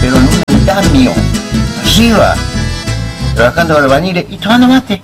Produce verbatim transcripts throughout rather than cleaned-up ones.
pero en un andamio, arriba, trabajando de albañiles y tomando mate.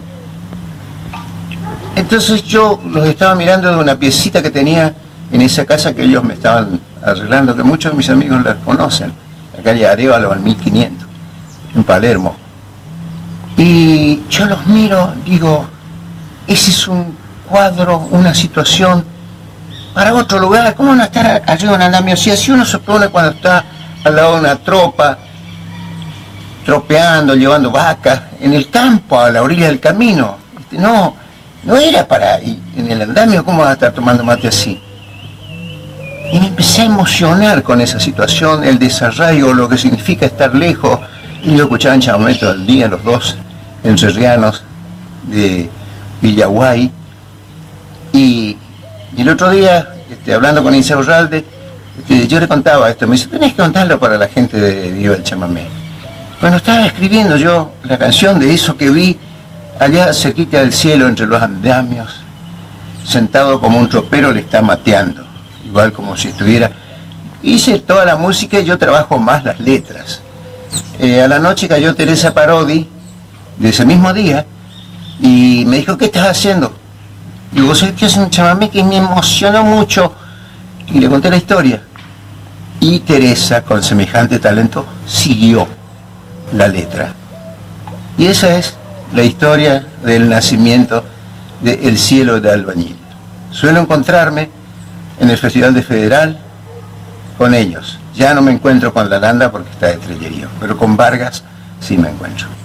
Entonces yo los estaba mirando de una piecita que tenía en esa casa que ellos me estaban arreglando, que muchos de mis amigos la conocen, la calle Arévalo al mil quinientos, en Palermo. Y yo los miro, digo, ese es un cuadro, una situación para otro lugar. ¿Cómo no estar arriba de un andamio? Si así uno se pone cuando está al lado de una tropa, tropeando, llevando vacas, en el campo, a la orilla del camino. No, no era para ir en el andamio. ¿Cómo vas a estar tomando mate así? Y me empecé a emocionar con esa situación, el desarraigo, lo que significa estar lejos. Y yo escuchaba en chamamé todo el día, los dos encerrianos de Villaguay. Y, y el otro día, este, hablando con Isao Ralde, este, yo le contaba esto. Me dice, tenés que contarlo para la gente de Viva el Chamamé. Bueno, estaba escribiendo yo la canción de eso que vi allá cerquita del cielo, entre los andamios, sentado como un tropero le está mateando, igual como si estuviera. Hice toda la música y yo trabajo más las letras. Eh, a la noche cayó Teresa Parodi, de ese mismo día, y me dijo, ¿qué estás haciendo? Y digo, ¿sabes qué? Es un chamamé que me emocionó mucho. Y le conté la historia. Y Teresa, con semejante talento, siguió la letra. Y esa es la historia del nacimiento de El cielo de Albañil. Suelo encontrarme en el Festival de Federal con ellos. Ya no me encuentro con La Landa porque está de Trellerío, pero con Vargas sí me encuentro.